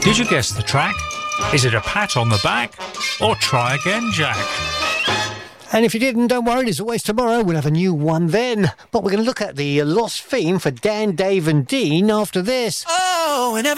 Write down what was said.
Did you guess the track? Is it a pat on the back? Or try again, Jack? And if you didn't, don't worry, there's always tomorrow. We'll have a new one then. But we're going to look at the lost theme for Dan, Dave and Dean after this. Oh, and